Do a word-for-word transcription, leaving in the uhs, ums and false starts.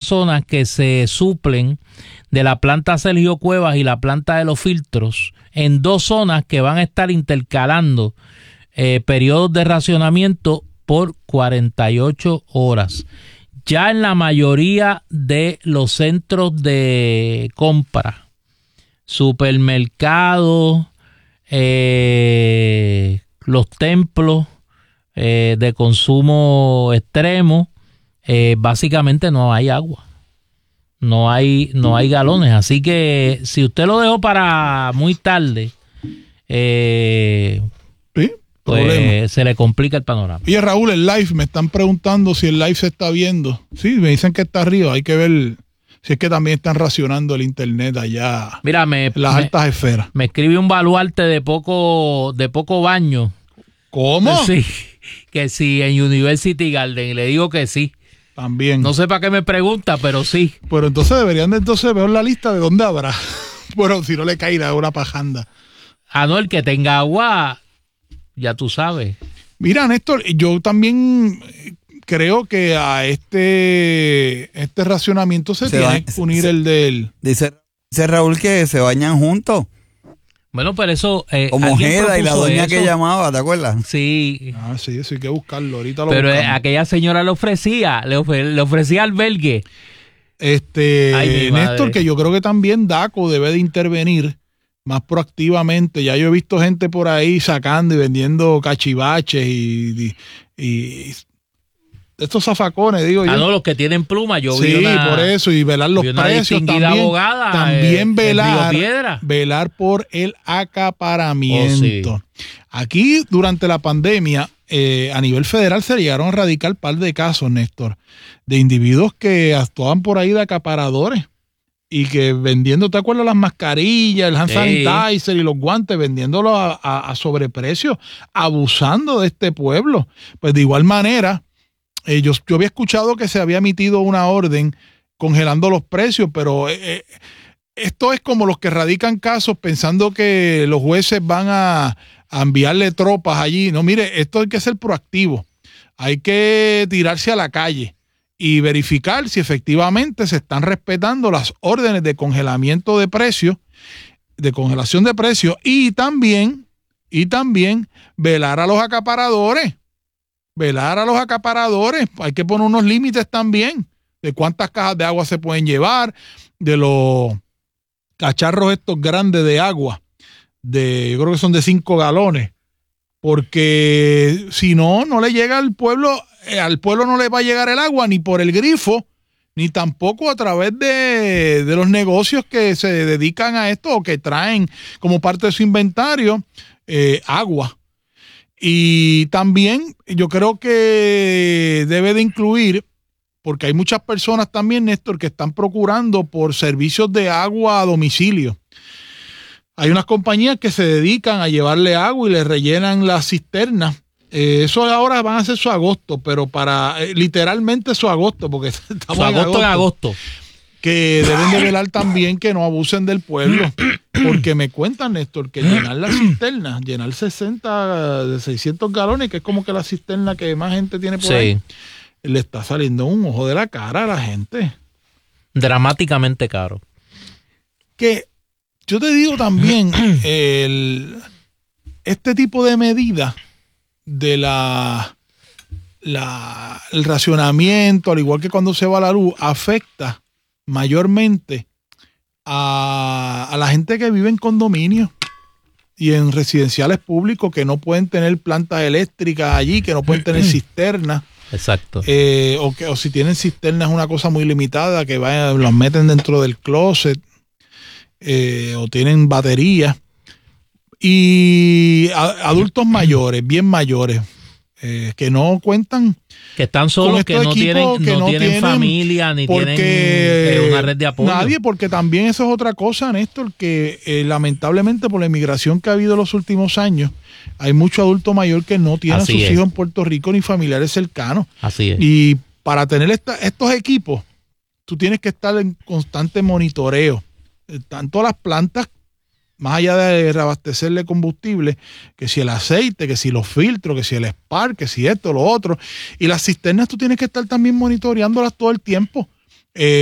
zonas que se suplen de la planta Sergio Cuevas y la planta de los filtros, en dos zonas que van a estar intercalando eh, periodos de racionamiento por cuarenta y ocho horas. Ya en la mayoría de los centros de compra, supermercados, eh, los templos eh, de consumo extremo, eh, básicamente no hay agua, no hay, no hay galones. Así que si usted lo dejó para muy tarde, eh, ¿sí? Pues se le complica el panorama. Oye, Raúl, el live, me están preguntando si el live se está viendo. Sí, me dicen que está arriba, hay que ver si es que también están racionando el internet allá. Mira, me, en las me, altas esferas. Me escribe un baluarte de poco, de poco baño. ¿Cómo? Sí, que sí, en University Garden, le digo que sí. También. No sé para qué me pregunta, pero sí. Pero entonces deberían de entonces ver la lista de dónde habrá. Bueno, si no le caerá una pajanda. Ah, no, el que tenga agua, ya tú sabes. Mira, Néstor, yo también creo que a este este racionamiento se, se tiene que unir se, el del... Dice, dice Raúl que se bañan juntos. Bueno, pero eso... Eh, Como Ojeda y la doña eso? Que llamaba, ¿te acuerdas? Sí. Ah, sí, eso hay que buscarlo. Ahorita lo Pero buscamos. Aquella señora le ofrecía, le, ofre, le ofrecía albergue. Este, Ay, Néstor, que yo creo que también DACO debe de intervenir más proactivamente. Ya yo he visto gente por ahí sacando y vendiendo cachivaches y, y, y estos zafacones, digo yo. Ah, no, los que tienen pluma, yo sí, vi una... por eso, y velar los precios también. Abogada, también eh, velar, velar por el acaparamiento. Oh, sí. Aquí, durante la pandemia, eh, a nivel federal se llegaron a radicar un par de casos, Néstor, de individuos que actuaban por ahí de acaparadores y que vendiendo, ¿te acuerdas? Las mascarillas, el hand sanitizer y los guantes, vendiéndolos a, a, a sobreprecio, abusando de este pueblo. Pues de igual manera... Eh, yo, yo había escuchado que se había emitido una orden congelando los precios, pero eh, esto es como los que radican casos pensando que los jueces van a, a enviarle tropas allí. No, mire, esto hay que ser proactivo. Hay que tirarse a la calle y verificar si efectivamente se están respetando las órdenes de congelamiento de precios, de congelación de precios, y también, y también velar a los acaparadores. Velar a los acaparadores, hay que poner unos límites también de cuántas cajas de agua se pueden llevar, de los cacharros estos grandes de agua, de, yo creo que son de cinco galones, porque si no, no le llega al pueblo, eh, al pueblo no le va a llegar el agua ni por el grifo, ni tampoco a través de, de los negocios que se dedican a esto o que traen como parte de su inventario eh, agua. Y también yo creo que debe de incluir, porque hay muchas personas también, Néstor, que están procurando por servicios de agua a domicilio. Hay unas compañías que se dedican a llevarle agua y le rellenan las cisternas. Eh, eso ahora van a ser su agosto, pero para eh, literalmente su agosto, porque estamos su agosto en agosto. agosto. Que deben de velar también que no abusen del pueblo, porque me cuentan, Néstor, que llenar la cisterna, llenar sesenta de seiscientos galones, que es como que la cisterna que más gente tiene por sí. ahí, le está saliendo un ojo de la cara a la gente. Dramáticamente caro. Que yo te digo también, el, este tipo de medidas de la, la el racionamiento, al igual que cuando se va la luz, afecta mayormente a, a la gente que vive en condominios y en residenciales públicos que no pueden tener plantas eléctricas allí, que no pueden tener cisternas. Exacto. Eh, o, que, o si tienen cisternas es una cosa muy limitada, que vayan, las meten dentro del closet, eh, o tienen baterías. Y a, adultos mayores, bien mayores, eh, que no cuentan, que están solos, que no tienen, que no, no tienen, tienen familia ni tienen eh, una red de apoyo. Nadie, porque también eso es otra cosa, Néstor, que eh, lamentablemente por la inmigración que ha habido en los últimos años, hay mucho adulto mayor que no tiene Así a sus es. hijos en Puerto Rico ni familiares cercanos. Así es. Y para tener esta, estos equipos, tú tienes que estar en constante monitoreo, tanto las plantas, más allá de reabastecerle combustible, que si el aceite, que si los filtros, que si el spark, que si esto, lo otro. Y las cisternas tú tienes que estar también monitoreándolas todo el tiempo. Eh,